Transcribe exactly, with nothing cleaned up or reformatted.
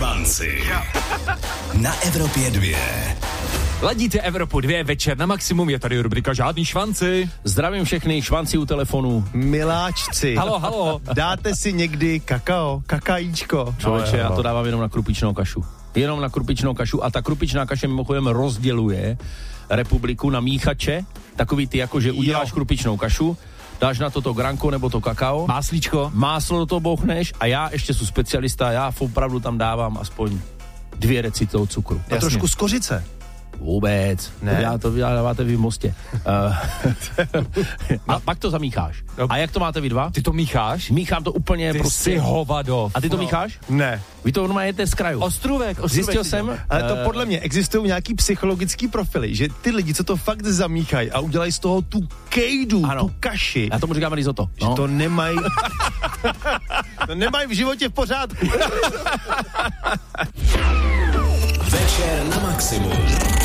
švanci. Na Evropě dvě. Ladíte Evropu dvě, večer na maximum, je tady rubrika Žádný švanci. Zdravím všechny švanci u telefonu. Miláčci. Halo, halo. Dáte si někdy kakao, kakajíčko? Člověče, já to dávám jenom na krupičnou kašu. Jenom na krupičnou kašu a ta krupičná kaše mimochodem rozděluje republiku na míchače, takový ty jako, že uděláš jo. krupičnou kašu, dáš na to to granko nebo to kakao. Máslíčko. Máslo do toho bouchneš a já ještě jsem specialista, já opravdu tam dávám aspoň dvě deci toho cukru. A trošku z kořice. Vůbec. Ne. Já to dáváte vy v Mostě. Uh, a pak to zamícháš. A jak to máte vy dva? Ty to mícháš? Míchám to úplně Ty prostě. jsi hovado. A ty to mícháš? Ne. Vy to normálně jete z kraju. Ostrůvek, ostrůvek. Zjistil jsem. Ale to podle mě existují nějaký psychologický profily, že ty lidi, co to fakt zamíchají a udělají z toho tu kejdu, ano. tu kaši, Já tomu říkám risotto. že No. to nemají to nemají v životě v pořádku. Večer na maximum.